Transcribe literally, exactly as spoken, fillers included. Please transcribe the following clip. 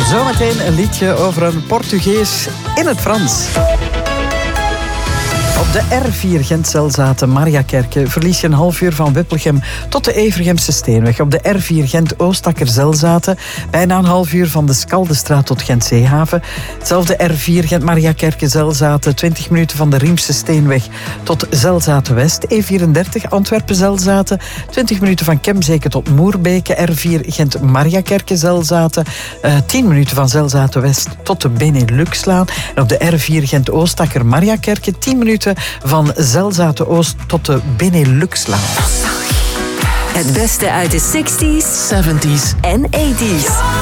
Zometeen een liedje over een Portugees in het Frans. Op de R vier Gent-Zelzaten, Mariakerke, verlies je een half uur van Wippelgem tot de Evergemse Steenweg. Op de R vier Gent-Oostakker-Zelzaten, bijna een half uur van de Skaldestraat tot Gent-Zeehaven. Hetzelfde R vier Gent-Mariakerke-Zelzaten, twintig minuten van de Riemse Steenweg tot Zelzaten-West. E vierendertig Antwerpen-Zelzaten, twintig minuten van Kemzeke tot Moerbeke. R vier Gent-Mariakerke-Zelzaten, uh, tien minuten van Zelzaten-West tot de Benelux-laan. En op de R vier Gent-Oostakker-Mariakerke, tien minuten van Zelzaten-Oost tot de Benelux-laan. Het beste uit de zestig's, zeventig's en tachtig's.